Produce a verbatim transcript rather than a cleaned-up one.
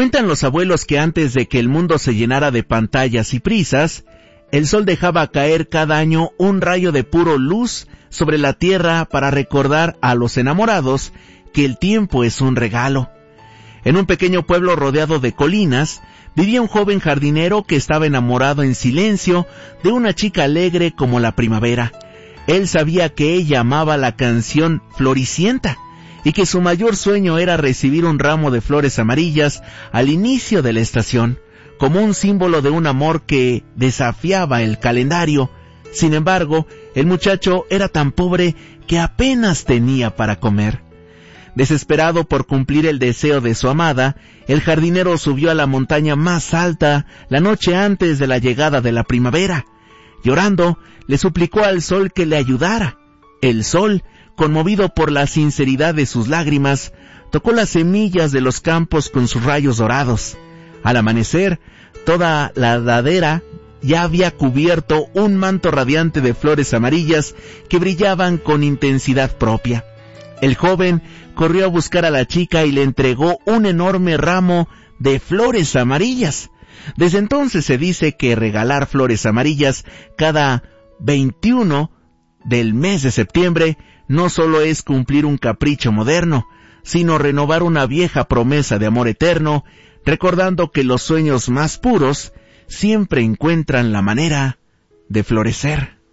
Cuentan los abuelos que antes de que el mundo se llenara de pantallas y prisas, el sol dejaba caer cada año un rayo de puro luz sobre la tierra para recordar a los enamorados que el tiempo es un regalo. En un pequeño pueblo rodeado de colinas, vivía un joven jardinero que estaba enamorado en silencio de una chica alegre como la primavera. Él sabía que ella amaba la canción Floricienta y que su mayor sueño era recibir un ramo de flores amarillas al inicio de la estación, como un símbolo de un amor que desafiaba el calendario. Sin embargo, el muchacho era tan pobre que apenas tenía para comer. Desesperado por cumplir el deseo de su amada, el jardinero subió a la montaña más alta la noche antes de la llegada de la primavera. Llorando, le suplicó al sol que le ayudara. El sol, conmovido por la sinceridad de sus lágrimas, tocó las semillas de los campos con sus rayos dorados. Al amanecer, toda la ladera ya había cubierto un manto radiante de flores amarillas que brillaban con intensidad propia. El joven corrió a buscar a la chica y le entregó un enorme ramo de flores amarillas. Desde entonces se dice que regalar flores amarillas cada veintiuno del mes de septiembre no solo es cumplir un capricho moderno, sino renovar una vieja promesa de amor eterno, recordando que los sueños más puros siempre encuentran la manera de florecer.